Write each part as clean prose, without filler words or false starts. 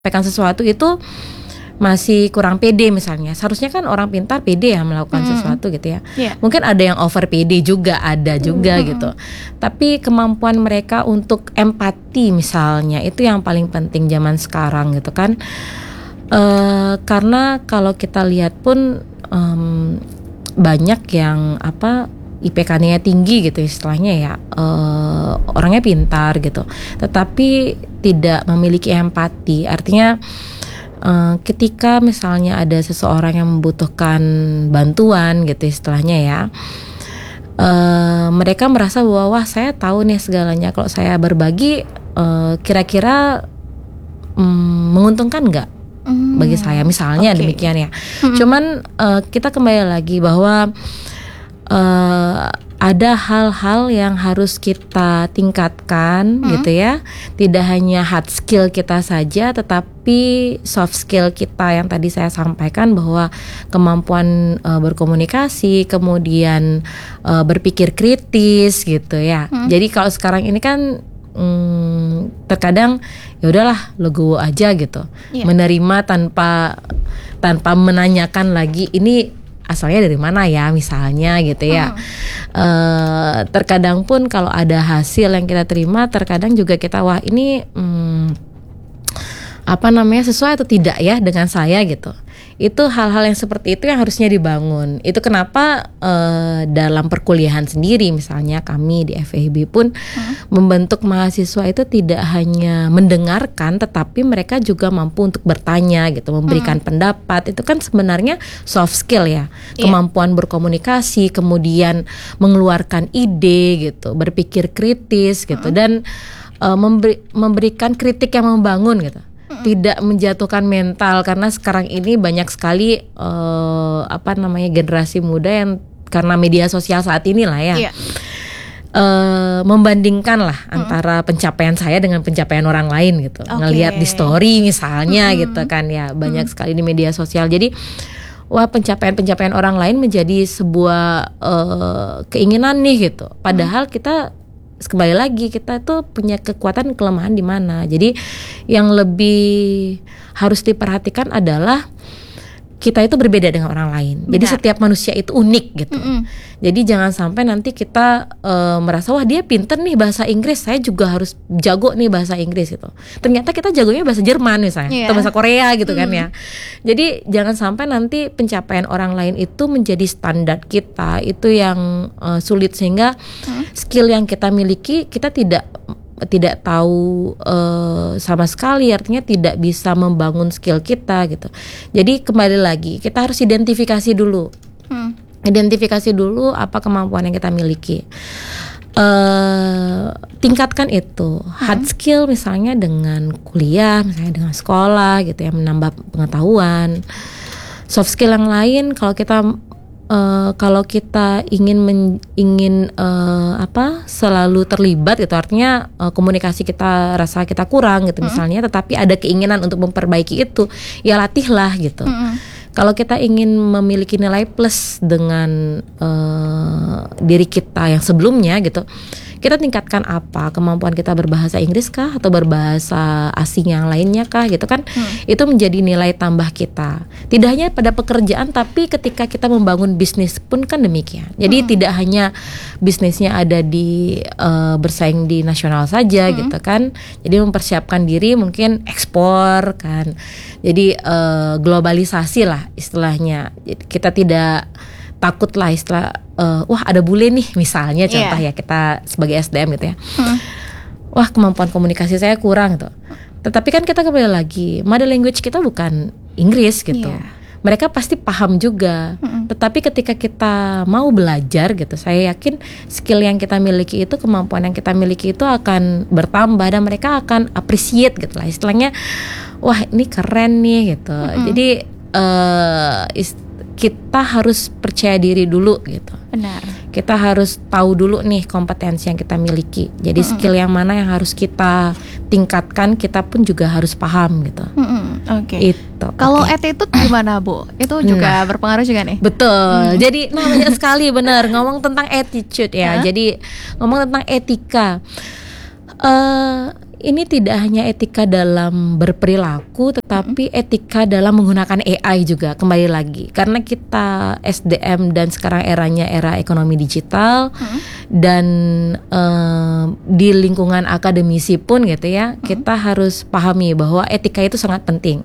menyampaikan sesuatu itu masih kurang pede misalnya. Seharusnya kan orang pintar pede ya melakukan sesuatu gitu ya. Mungkin ada yang over pede juga, ada juga gitu. Tapi kemampuan mereka untuk empati misalnya itu yang paling penting zaman sekarang gitu kan. Karena kalau kita lihat pun banyak yang IPK-nya tinggi gitu istilahnya ya, orangnya pintar gitu, tetapi tidak memiliki empati. Artinya ketika misalnya ada seseorang yang membutuhkan bantuan gitu istilahnya ya, mereka merasa bahwa wah saya tahu nih segalanya, kalau saya berbagi kira-kira menguntungkan nggak bagi saya misalnya, demikian ya. Cuman kita kembali lagi bahwa ada hal-hal yang harus kita tingkatkan gitu ya. Tidak hanya hard skill kita saja, tetapi soft skill kita yang tadi saya sampaikan, bahwa kemampuan berkomunikasi, kemudian berpikir kritis gitu ya. Jadi kalau sekarang ini kan terkadang ya udahlah legowo aja gitu, menerima tanpa menanyakan lagi ini asalnya dari mana ya misalnya gitu ya. Terkadang pun kalau ada hasil yang kita terima, terkadang juga kita wah ini sesuai atau tidak ya dengan saya gitu. Itu hal-hal yang seperti itu yang harusnya dibangun. Itu kenapa dalam perkuliahan sendiri misalnya kami di FEB pun membentuk mahasiswa itu tidak hanya mendengarkan, tetapi mereka juga mampu untuk bertanya gitu, memberikan pendapat. Itu kan sebenarnya soft skill ya, kemampuan berkomunikasi, kemudian mengeluarkan ide gitu, berpikir kritis gitu, dan memberikan kritik yang membangun gitu. Tidak menjatuhkan mental, karena sekarang ini banyak sekali generasi muda yang karena media sosial saat ini lah ya, membandingkan lah antara pencapaian saya dengan pencapaian orang lain gitu. Ngelihat di story misalnya gitu kan ya, banyak sekali di media sosial. Jadi wah, pencapaian orang lain menjadi sebuah keinginan nih gitu. Padahal kita kembali lagi, kita tuh punya kekuatan kelemahan di mana. Jadi yang lebih harus diperhatikan adalah kita itu berbeda dengan orang lain. Jadi setiap manusia itu unik gitu. Jadi jangan sampai nanti kita merasa wah dia pinter nih bahasa Inggris, saya juga harus jago nih bahasa Inggris itu. Ternyata kita jagonya bahasa Jerman misalnya, atau bahasa Korea gitu kan ya. Jadi jangan sampai nanti pencapaian orang lain itu menjadi standar kita, itu yang sulit, sehingga skill yang kita miliki kita tidak tahu sama sekali, artinya tidak bisa membangun skill kita gitu. Jadi kembali lagi kita harus identifikasi dulu, identifikasi dulu apa kemampuan yang kita miliki. Tingkatkan itu hard skill misalnya dengan kuliah, misalnya dengan sekolah gitu ya, menambah pengetahuan. Soft skill yang lain kalau kita ingin selalu terlibat gitu, artinya komunikasi kita rasa kita kurang gitu misalnya, tetapi ada keinginan untuk memperbaiki itu, ya latihlah gitu. Kalau kita ingin memiliki nilai plus dengan diri kita yang sebelumnya gitu, kita tingkatkan apa? Kemampuan kita berbahasa Inggris kah, atau berbahasa asing yang lainnya kah gitu kan? Itu menjadi nilai tambah kita. Tidak hanya pada pekerjaan, tapi ketika kita membangun bisnis pun kan demikian. Jadi tidak hanya bisnisnya ada di bersaing di nasional saja gitu kan. Jadi mempersiapkan diri mungkin ekspor kan. Jadi globalisasi lah istilahnya. Jadi kita tidak takut lah istilah wah ada bule nih misalnya, contoh ya, kita sebagai SDM gitu ya, wah kemampuan komunikasi saya kurang gitu. Tetapi kan kita kembali lagi, mother language kita bukan Inggris gitu. Mereka pasti paham juga. Tetapi ketika kita mau belajar gitu, saya yakin skill yang kita miliki itu, kemampuan yang kita miliki itu akan bertambah, dan mereka akan appreciate gitu lah istilahnya, wah ini keren nih gitu. Jadi kita harus percaya diri dulu gitu. Benar. Kita harus tahu dulu nih kompetensi yang kita miliki. Jadi skill yang mana yang harus kita tingkatkan, kita pun juga harus paham gitu. Itu. Kalau attitude gimana Bu? Itu juga berpengaruh juga nih. Betul. Jadi banyak sekali benar ngomong tentang attitude ya. Jadi ngomong tentang etika. ini tidak hanya etika dalam berperilaku, tetapi etika dalam menggunakan AI juga, kembali lagi. Karena kita SDM dan sekarang eranya era ekonomi digital, dan di lingkungan akademisi pun gitu ya, kita harus pahami bahwa etika itu sangat penting.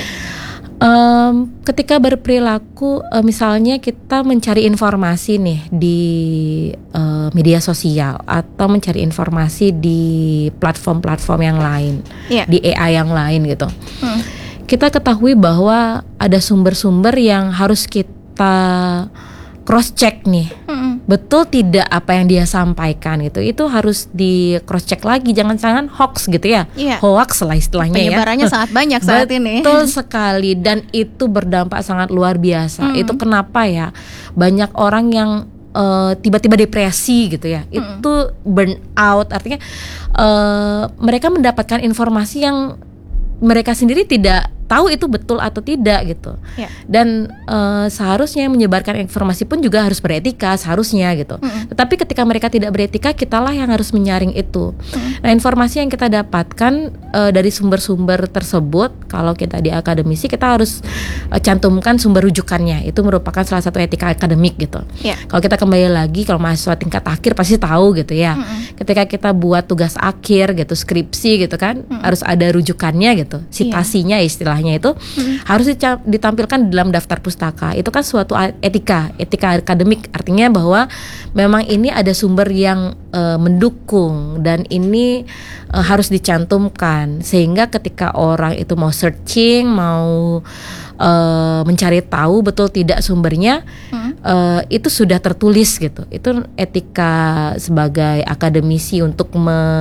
Ketika berperilaku, misalnya kita mencari informasi nih di media sosial atau mencari informasi di platform-platform yang lain, di AI yang lain gitu. Kita ketahui bahwa ada sumber-sumber yang harus kita cross check nih, betul tidak apa yang dia sampaikan gitu, itu harus di cross check lagi, jangan-jangan hoax gitu ya, hoax lah istilahnya. Penyebarannya sangat banyak saat ini. Betul sekali, dan itu berdampak sangat luar biasa. Itu kenapa ya banyak orang yang tiba-tiba depresi gitu ya, itu burn out, artinya mereka mendapatkan informasi yang mereka sendiri tidak tahu itu betul atau tidak gitu. Dan seharusnya menyebarkan informasi pun juga harus beretika seharusnya gitu. Tetapi ketika mereka tidak beretika, kitalah yang harus menyaring itu. Nah, informasi yang kita dapatkan dari sumber-sumber tersebut, kalau kita di akademisi kita harus cantumkan sumber rujukannya. Itu merupakan salah satu etika akademik gitu. Kalau kita kembali lagi, kalau mahasiswa tingkat akhir pasti tahu gitu ya. Ketika kita buat tugas akhir gitu, skripsi gitu kan, harus ada rujukannya gitu, citasinya istilahnya itu harus ditampilkan dalam daftar pustaka. Itu kan suatu etika akademik, artinya bahwa memang ini ada sumber yang mendukung dan ini harus dicantumkan, sehingga ketika orang itu mau searching, mau mencari tahu betul tidak sumbernya, itu sudah tertulis gitu. Itu etika sebagai akademisi untuk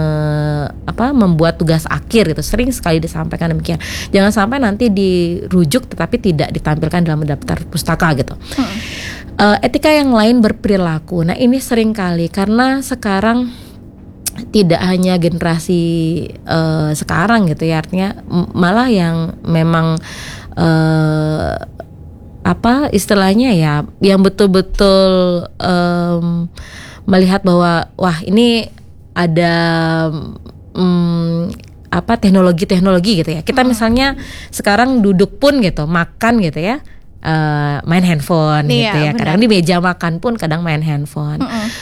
membuat tugas akhir gitu. Sering sekali disampaikan demikian. Jangan sampai nanti dirujuk tetapi tidak ditampilkan dalam daftar pustaka gitu. Etika yang lain berperilaku. Nah, ini sering kali karena sekarang tidak hanya generasi sekarang gitu ya, artinya malah yang memang istilahnya ya, yang betul-betul melihat bahwa wah ini ada teknologi gitu ya. Kita misalnya sekarang duduk pun gitu, makan gitu ya, main handphone gitu ya. Kadang di meja makan pun kadang main handphone.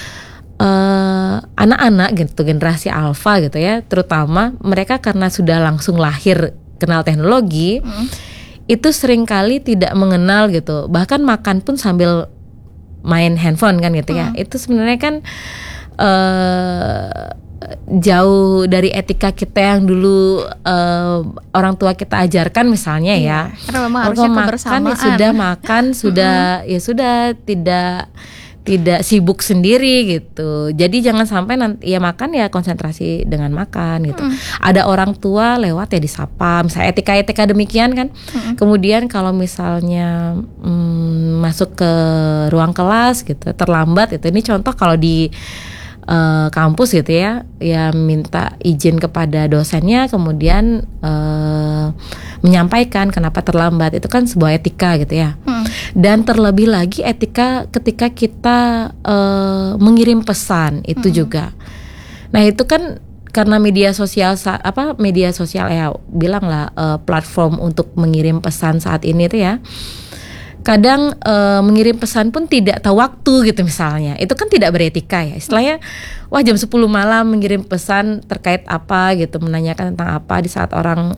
Anak-anak gitu, generasi alfa gitu ya, terutama mereka karena sudah langsung lahir kenal teknologi, itu seringkali tidak mengenal gitu, bahkan makan pun sambil main handphone kan gitu ya. Itu sebenarnya kan jauh dari etika kita yang dulu orang tua kita ajarkan misalnya ya. Karena memang harusnya kebersamaan. Sudah tidak sibuk sendiri gitu. Jadi jangan sampai nanti ya makan ya konsentrasi dengan makan gitu. Ada orang tua lewat ya disapa, misalnya etika demikian kan. Kemudian kalau misalnya masuk ke ruang kelas gitu terlambat itu, ini contoh kalau di kampus gitu ya minta izin kepada dosennya, kemudian menyampaikan kenapa terlambat, itu kan sebuah etika gitu ya. Dan terlebih lagi etika ketika kita mengirim pesan itu juga. Nah, itu kan karena media sosial ya bilanglah platform untuk mengirim pesan saat ini itu ya. Kadang mengirim pesan pun tidak tahu waktu gitu misalnya. Itu kan tidak beretika ya. Istilahnya wah jam 10 malam mengirim pesan terkait apa gitu, menanyakan tentang apa di saat orang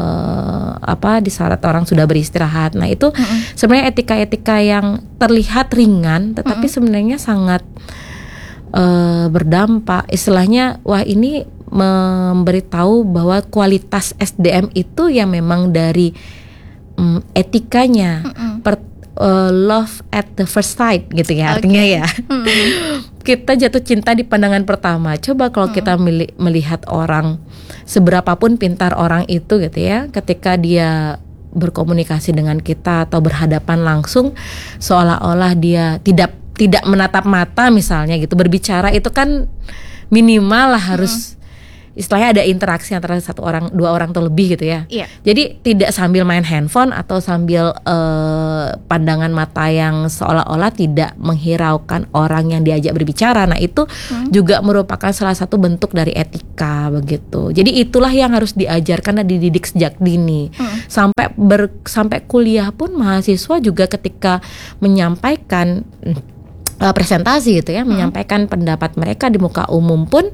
sudah beristirahat. Nah, itu sebenarnya etika-etika yang terlihat ringan tetapi sebenarnya sangat berdampak. Istilahnya wah ini memberitahu bahwa kualitas SDM itu yang memang dari etikanya, love at the first sight gitu ya, artinya ya. Kita jatuh cinta di pandangan pertama. Coba kalau kita melihat orang, seberapapun pintar orang itu gitu ya, ketika dia berkomunikasi dengan kita atau berhadapan langsung, seolah-olah dia tidak menatap mata misalnya gitu, berbicara itu kan minimal lah harus istilahnya ada interaksi antara satu orang, dua orang atau lebih gitu ya. Iya. Jadi tidak sambil main handphone atau sambil pandangan mata yang seolah-olah tidak menghiraukan orang yang diajak berbicara. Nah itu juga merupakan salah satu bentuk dari etika begitu. Jadi itulah yang harus diajarkan dan dididik sejak dini. Sampai kuliah pun mahasiswa juga ketika menyampaikan presentasi gitu ya, menyampaikan pendapat mereka di muka umum pun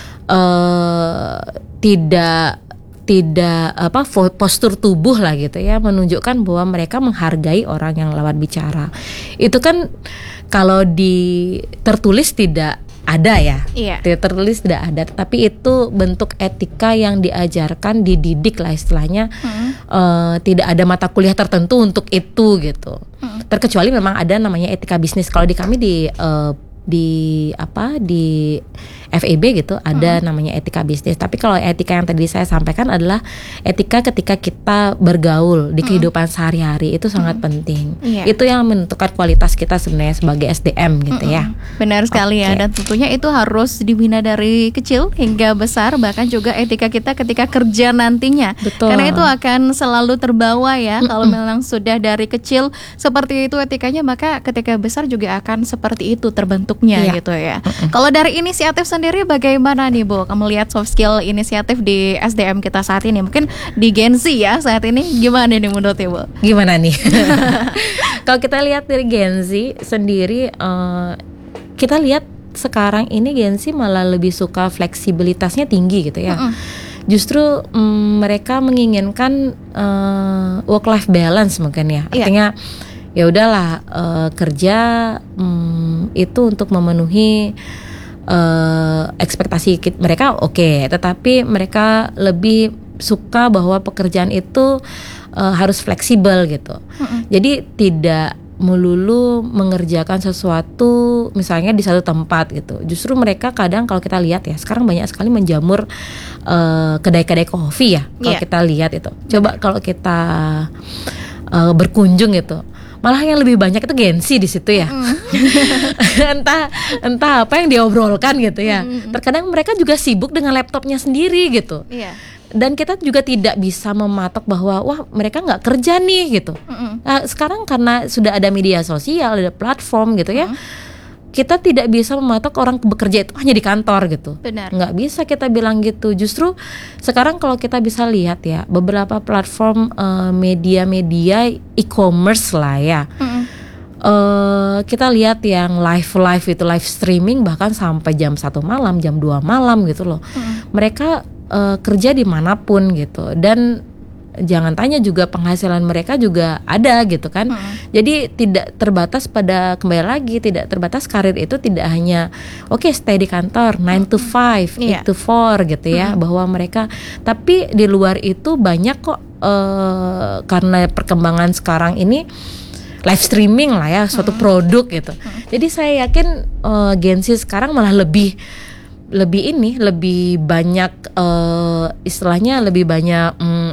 tidak postur tubuh lah gitu ya, menunjukkan bahwa mereka menghargai orang yang lawan bicara. Itu kan kalau tertulis tidak ada ya, tertulis tidak ada, tapi itu bentuk etika yang diajarkan, dididik lah istilahnya. Tidak ada mata kuliah tertentu untuk itu gitu. Terkecuali memang ada namanya etika bisnis. Kalau di kami di FEB gitu ada namanya etika bisnis. Tapi kalau etika yang tadi saya sampaikan adalah etika ketika kita bergaul di kehidupan sehari-hari, itu sangat penting. Itu yang menentukan kualitas kita sebenarnya sebagai SDM gitu ya. Benar sekali ya, dan tentunya itu harus dibina dari kecil hingga besar, bahkan juga etika kita ketika kerja nantinya. Betul. Karena itu akan selalu terbawa ya. Kalau memang sudah dari kecil seperti itu etikanya, maka ketika besar juga akan seperti itu terbentuknya gitu ya. Kalau dari inisiatif sendiri bagaimana nih Bu? Kamu lihat soft skill inisiatif di SDM kita saat ini, mungkin di Gen Z ya saat ini, gimana nih menurut Ibu? Gimana nih? Kalau kita lihat dari Gen Z sendiri, kita lihat sekarang ini Gen Z malah lebih suka fleksibilitasnya tinggi gitu ya. Justru mereka menginginkan work life balance mungkin ya. Artinya ya udahlah, kerja itu untuk memenuhi ekspektasi mereka tetapi mereka lebih suka bahwa pekerjaan itu harus fleksibel gitu. Jadi tidak melulu mengerjakan sesuatu misalnya di satu tempat gitu. Justru mereka kadang kalau kita lihat ya, sekarang banyak sekali menjamur kedai-kedai kopi ya. Kalau kita lihat itu, coba kalau kita berkunjung itu, malah yang lebih banyak itu Gen Z di situ ya. entah apa yang diobrolkan gitu ya. Terkadang mereka juga sibuk dengan laptopnya sendiri gitu. Dan kita juga tidak bisa mematok bahwa wah mereka nggak kerja nih gitu. Nah, sekarang karena sudah ada media sosial, ada platform gitu ya, kita tidak bisa mematok orang bekerja itu hanya di kantor gitu. Nggak bisa kita bilang gitu. Justru sekarang kalau kita bisa lihat ya, beberapa platform media-media e-commerce lah ya, kita lihat yang live itu live streaming bahkan sampai jam 1 malam, jam 2 malam gitu loh. Mereka kerja dimanapun gitu, dan jangan tanya juga penghasilan mereka juga ada gitu kan. Jadi tidak terbatas pada, kembali lagi, tidak terbatas karir itu tidak hanya stay di kantor 9 to 5, 8 to 4 gitu ya, bahwa mereka, tapi di luar itu banyak kok, karena perkembangan sekarang ini live streaming lah ya, suatu produk gitu. Jadi saya yakin Gen Z sekarang malah lebih banyak istilahnya lebih banyak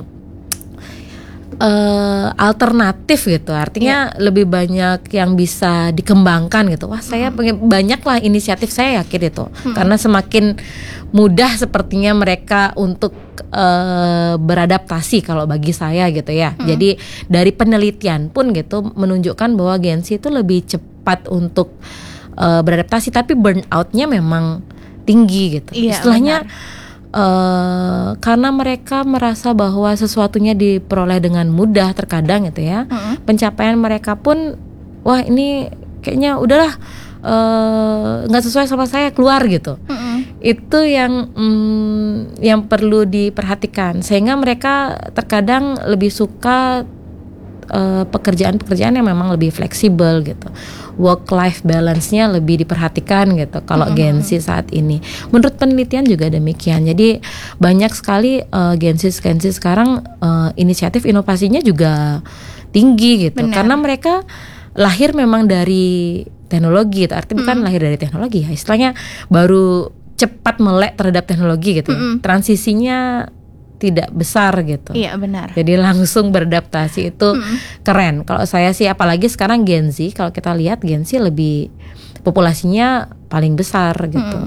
alternatif gitu. Artinya lebih banyak yang bisa dikembangkan gitu. Wah, saya pengen banyak lah inisiatif, saya yakin itu. Karena semakin mudah sepertinya mereka untuk beradaptasi kalau bagi saya gitu ya. Jadi dari penelitian pun gitu menunjukkan bahwa Gen Z itu lebih cepat untuk beradaptasi, tapi burnout-nya memang tinggi gitu. Istilahnya karena mereka merasa bahwa sesuatunya diperoleh dengan mudah terkadang gitu ya. Pencapaian mereka pun, wah ini kayaknya udahlah nggak sesuai sama saya, keluar gitu. Itu yang perlu diperhatikan, sehingga mereka terkadang lebih suka pekerjaan-pekerjaan yang memang lebih fleksibel gitu. Work life balance-nya lebih diperhatikan gitu kalau Gen Z saat ini. Menurut penelitian juga demikian. Jadi banyak sekali Gen Z sekarang inisiatif inovasinya juga tinggi gitu. Karena mereka lahir memang dari teknologi, artinya bukan lahir dari teknologi ya, istilahnya baru cepat melek terhadap teknologi gitu. Transisinya tidak besar gitu. Iya, benar. Jadi langsung beradaptasi itu keren. Kalau saya sih, apalagi sekarang Gen Z, kalau kita lihat Gen Z lebih populasinya paling besar gitu.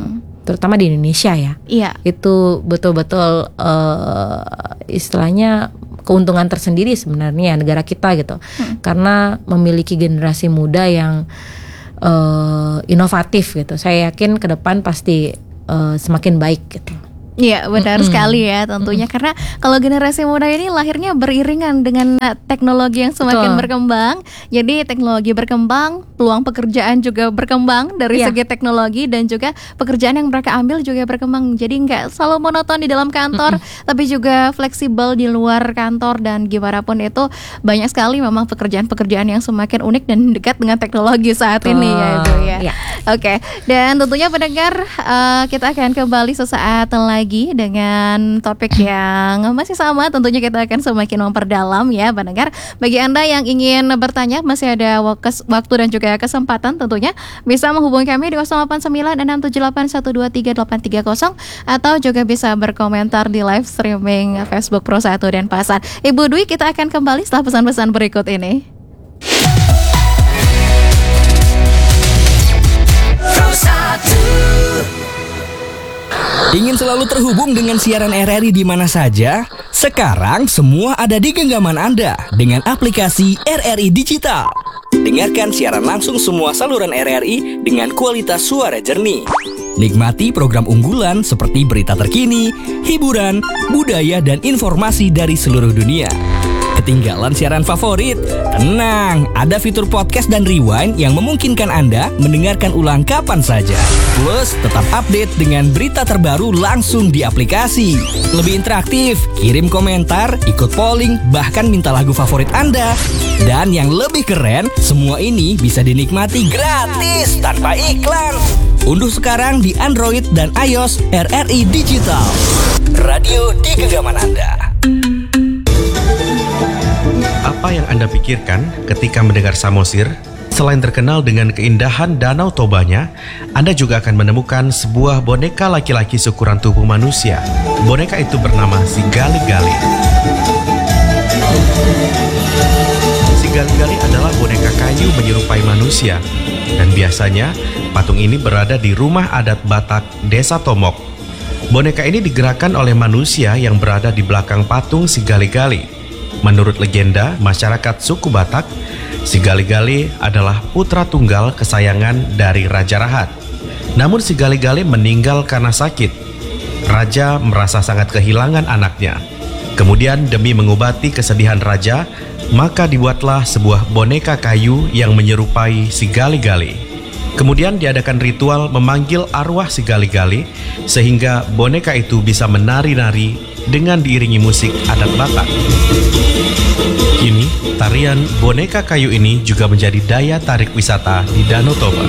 terutama di Indonesia ya. Iya. Itu betul-betul istilahnya keuntungan tersendiri sebenarnya negara kita gitu. Karena memiliki generasi muda yang inovatif gitu. Saya yakin ke depan pasti semakin baik gitu. Iya, benar sekali ya tentunya, karena kalau generasi muda ini lahirnya beriringan dengan teknologi yang semakin berkembang. Jadi teknologi berkembang, peluang pekerjaan juga berkembang dari segi teknologi, dan juga pekerjaan yang mereka ambil juga berkembang. Jadi nggak selalu monoton di dalam kantor, tapi juga fleksibel di luar kantor, dan gimana pun itu banyak sekali memang pekerjaan-pekerjaan yang semakin unik dan dekat dengan teknologi saat ini ya Ibu ya. Oke, dan tentunya pendengar, kita akan kembali sesaat lagi dengan topik yang masih sama. Tentunya kita akan semakin memperdalam ya pendengar. Bagi Anda yang ingin bertanya, masih ada waktu dan juga kesempatan, tentunya bisa menghubungi kami di 089678123830, atau juga bisa berkomentar di live streaming Facebook Pro 1 Denpasar. Ibu Dwi, kita akan kembali setelah pesan-pesan berikut ini. Pro 1. Ingin selalu terhubung dengan siaran RRI di mana saja? Sekarang semua ada di genggaman Anda dengan aplikasi RRI Digital. Dengarkan siaran langsung semua saluran RRI dengan kualitas suara jernih. Nikmati program unggulan seperti berita terkini, hiburan, budaya, dan informasi dari seluruh dunia. Ketinggalan siaran favorit? Tenang, ada fitur podcast dan rewind yang memungkinkan Anda mendengarkan ulang kapan saja. Plus, tetap update dengan berita terbaru langsung di aplikasi. Lebih interaktif, kirim komentar, ikut polling, bahkan minta lagu favorit Anda. Dan yang lebih keren, semua ini bisa dinikmati gratis tanpa iklan. Unduh sekarang di Android dan iOS RRI Digital. Radio di genggaman Anda. Apa yang Anda pikirkan ketika mendengar Samosir? Selain terkenal dengan keindahan Danau Tobanya, Anda juga akan menemukan sebuah boneka laki-laki seukuran tubuh manusia. Boneka itu bernama si Gali-Gali. Si Gali-Gali adalah boneka kayu menyerupai manusia, dan biasanya patung ini berada di rumah adat Batak Desa Tomok. Boneka ini digerakkan oleh manusia yang berada di belakang patung si Gali-Gali. Menurut legenda masyarakat suku Batak, si Gali-Gali adalah putra tunggal kesayangan dari Raja Rahat. Namun si Gali-Gali meninggal karena sakit. Raja merasa sangat kehilangan anaknya. Kemudian demi mengobati kesedihan raja, maka dibuatlah sebuah boneka kayu yang menyerupai si Gali-Gali. Kemudian diadakan ritual memanggil arwah si Gali-Gali, sehingga boneka itu bisa menari-nari dengan diiringi musik adat Batak. Kini, tarian boneka kayu ini juga menjadi daya tarik wisata di Danau Toba.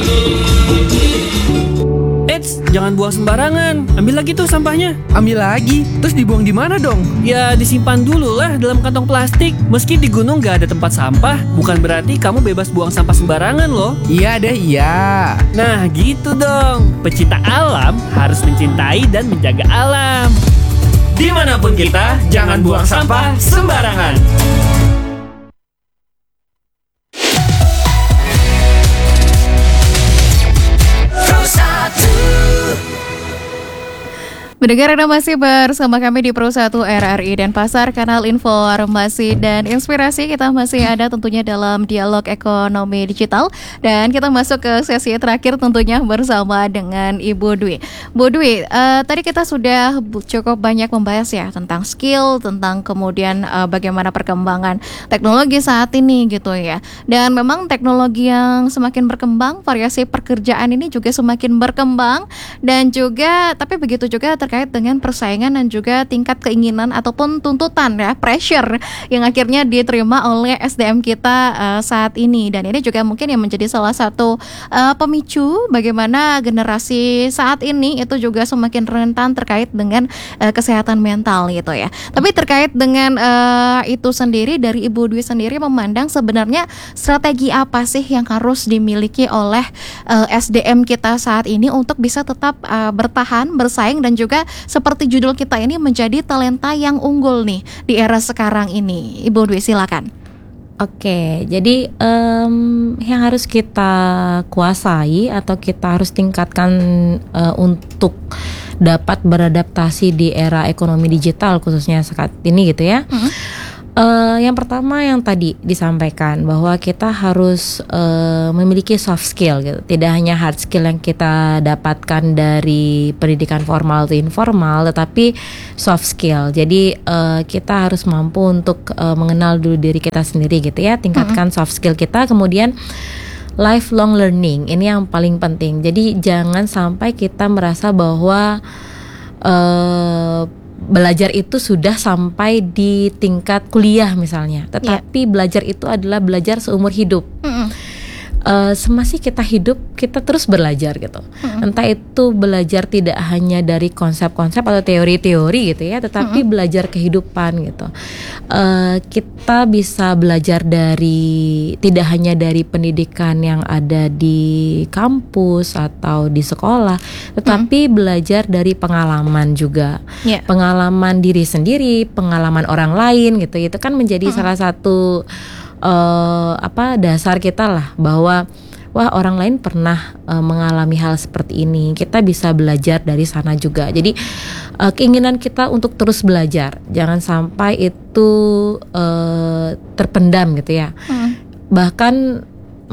Eits, jangan buang sembarangan. Ambil lagi tuh sampahnya. Ambil lagi? Terus dibuang di mana dong? Ya disimpan dulu lah dalam kantong plastik. Meski di gunung gak ada tempat sampah, bukan berarti kamu bebas buang sampah sembarangan loh. Iya deh, iya. Nah gitu dong. Pecinta alam harus mencintai dan menjaga alam. Dimanapun kita, jangan buang sampah sembarangan. Mendengar Anda masih bersama kami di Pro 1 RRI Denpasar, kanal informasi dan inspirasi. Kita masih ada tentunya dalam dialog ekonomi digital, dan kita masuk ke sesi terakhir tentunya bersama dengan Ibu Dwi. Bu Dwi, tadi kita sudah cukup banyak membahas ya tentang skill, tentang kemudian bagaimana perkembangan teknologi saat ini gitu ya. Dan memang teknologi yang semakin berkembang, variasi pekerjaan ini juga semakin berkembang, dan juga tapi begitu juga terkait dengan persaingan dan juga tingkat keinginan ataupun tuntutan ya, pressure yang akhirnya diterima oleh SDM kita saat ini. Dan ini juga mungkin yang menjadi salah satu pemicu bagaimana generasi saat ini itu juga semakin rentan terkait dengan kesehatan mental gitu ya. Tapi terkait dengan itu sendiri, dari Ibu Dwi sendiri memandang sebenarnya strategi apa sih yang harus dimiliki oleh SDM kita saat ini untuk bisa tetap bertahan, bersaing, dan juga seperti judul kita ini menjadi talenta yang unggul nih di era sekarang ini. Ibu Dwi, silakan. Oke, jadi yang harus kita kuasai atau kita harus tingkatkan untuk dapat beradaptasi di era ekonomi digital khususnya saat ini gitu ya. Yang pertama yang tadi disampaikan bahwa kita harus memiliki soft skill gitu. Tidak hanya hard skill yang kita dapatkan dari pendidikan formal atau informal, tetapi soft skill. Jadi kita harus mampu untuk mengenal dulu diri kita sendiri gitu ya. Tingkatkan soft skill kita, kemudian lifelong learning. Ini yang paling penting. Jadi jangan sampai kita merasa bahwa belajar itu sudah sampai di tingkat kuliah misalnya, tetapi belajar itu adalah belajar seumur hidup. Semasih kita hidup, kita terus belajar gitu. Entah itu belajar tidak hanya dari konsep-konsep atau teori-teori gitu ya, tetapi belajar kehidupan gitu. Kita bisa belajar dari, tidak hanya dari pendidikan yang ada di kampus atau di sekolah, tetapi belajar dari pengalaman juga. Pengalaman diri sendiri, pengalaman orang lain gitu. Itu kan menjadi salah satu dasar kita lah, bahwa wah orang lain pernah mengalami hal seperti ini, kita bisa belajar dari sana juga. Jadi keinginan kita untuk terus belajar, jangan sampai itu terpendam gitu ya. Bahkan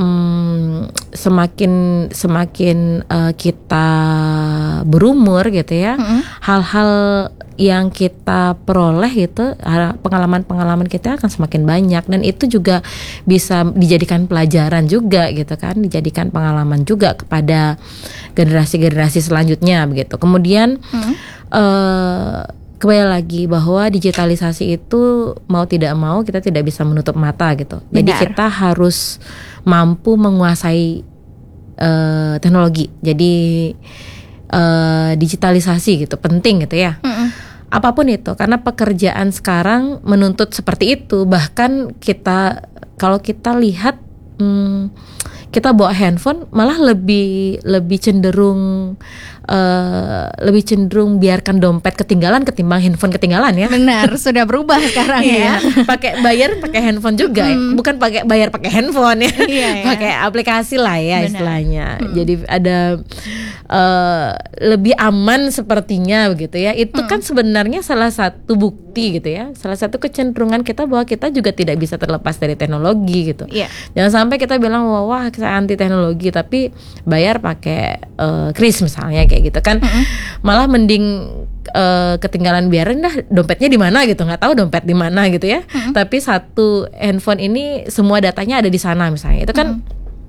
semakin kita berumur gitu ya, hal-hal yang kita peroleh gitu, pengalaman-pengalaman kita akan semakin banyak, dan itu juga bisa dijadikan pelajaran juga gitu kan, dijadikan pengalaman juga kepada generasi-generasi selanjutnya begitu. Kemudian kembali lagi bahwa digitalisasi itu mau tidak mau kita tidak bisa menutup mata gitu. Jadi kita harus mampu menguasai teknologi. Jadi digitalisasi gitu penting gitu ya. Apapun itu, karena pekerjaan sekarang menuntut seperti itu. Bahkan kalau kita lihat kita bawa handphone malah lebih cenderung biarkan dompet ketinggalan ketimbang handphone ketinggalan ya. Benar, sudah berubah sekarang ya. Pakai handphone juga, bukan bayar pakai handphone ya. Pakai aplikasi lah ya istilahnya. Jadi ada lebih aman sepertinya begitu ya. Itu kan sebenarnya salah satu bukti gitu ya. Salah satu kecenderungan kita bahwa kita juga tidak bisa terlepas dari teknologi gitu. Jangan sampai kita bilang wah saya anti teknologi tapi bayar pakai kris misalnya kayak gitu kan. Malah mending ketinggalan, biarin dah dompetnya di mana gitu, nggak tahu dompet di mana gitu ya. Tapi satu handphone ini semua datanya ada di sana misalnya. Itu kan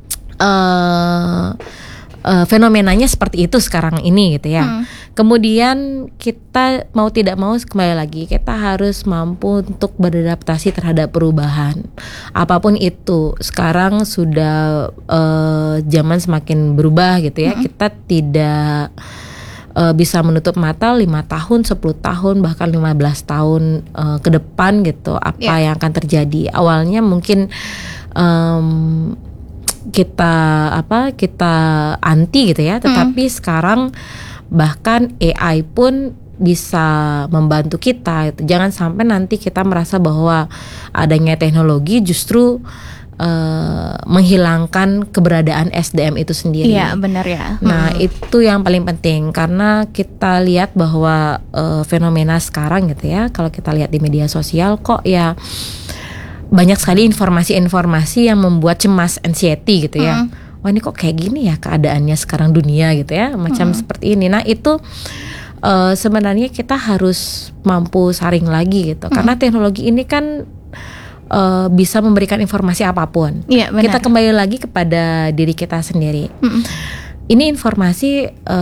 fenomenanya seperti itu sekarang ini gitu ya. Kemudian kita mau tidak mau kembali lagi kita harus mampu untuk beradaptasi terhadap perubahan apapun itu. Sekarang sudah zaman semakin berubah gitu ya. Kita tidak bisa menutup mata 5 tahun, 10 tahun, bahkan 15 tahun ke depan gitu apa yang akan terjadi. Awalnya mungkin kita anti gitu ya, tetapi sekarang bahkan AI pun bisa membantu kita gitu. Jangan sampai nanti kita merasa bahwa adanya teknologi justru menghilangkan keberadaan SDM itu sendiri. Iya benar ya. Nah itu yang paling penting, karena kita lihat bahwa fenomena sekarang gitu ya, kalau kita lihat di media sosial kok ya banyak sekali informasi-informasi yang membuat cemas, anxiety gitu ya. Wah ini kok kayak gini ya keadaannya sekarang dunia gitu ya, macam seperti ini. Nah itu sebenarnya kita harus mampu saring lagi gitu, karena teknologi ini kan bisa memberikan informasi apapun. Kita kembali lagi kepada diri kita sendiri. Ini informasi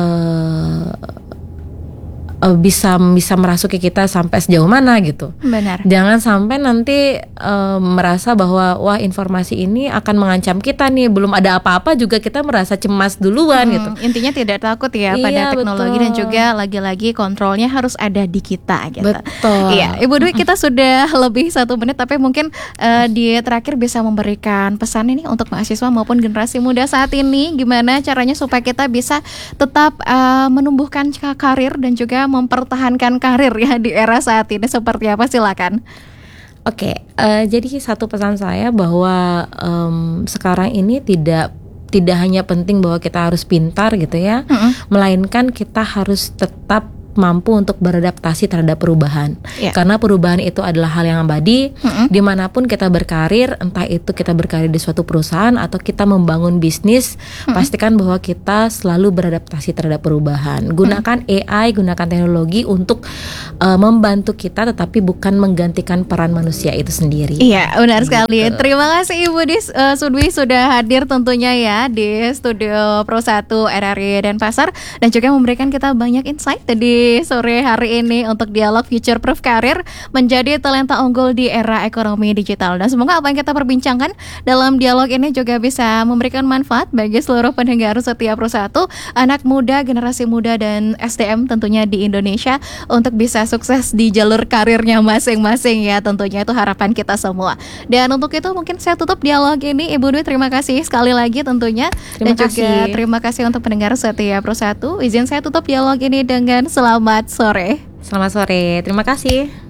bisa merasuki kita sampai sejauh mana gitu. Benar. Jangan sampai nanti merasa bahwa wah informasi ini akan mengancam kita nih, belum ada apa-apa juga kita merasa cemas duluan gitu. Intinya tidak takut ya pada teknologi, dan juga lagi-lagi kontrolnya harus ada di kita gitu. Betul. Iya, Ibu Dwi, kita sudah lebih 1 menit, tapi mungkin di terakhir bisa memberikan pesan ini untuk mahasiswa maupun generasi muda saat ini, gimana caranya supaya kita bisa tetap menumbuhkan karir dan juga mempertahankan karir ya di era saat ini, seperti apa, silakan. Jadi satu pesan saya bahwa sekarang ini tidak hanya penting bahwa kita harus pintar gitu ya, melainkan kita harus tetap mampu untuk beradaptasi terhadap perubahan. Karena perubahan itu adalah hal yang abadi. Dimanapun kita berkarir, entah itu kita berkarir di suatu perusahaan atau kita membangun bisnis, pastikan bahwa kita selalu beradaptasi terhadap perubahan. Gunakan AI, gunakan teknologi untuk membantu kita, tetapi bukan menggantikan peran manusia itu sendiri. Iya, benar sekali. Terima kasih Ibu Sudwi sudah hadir tentunya ya di studio Pro 1 RRI Denpasar dan juga memberikan kita banyak insight di sore hari ini untuk dialog Future Proof Career menjadi talenta unggul di era ekonomi digital. Dan semoga apa yang kita perbincangkan dalam dialog ini juga bisa memberikan manfaat bagi seluruh pendengar setia Pro 1, anak muda, generasi muda dan SDM tentunya di Indonesia untuk bisa sukses di jalur karirnya masing-masing ya, tentunya itu harapan kita semua. Dan untuk itu mungkin saya tutup dialog ini. Ibu Dwi, terima kasih sekali lagi tentunya. Juga terima kasih untuk pendengar setia Pro 1. Izin saya tutup dialog ini dengan selamat sore. Selamat sore, terima kasih.